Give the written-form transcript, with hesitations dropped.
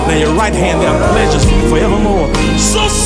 and your right hand there are pleasures forevermore. So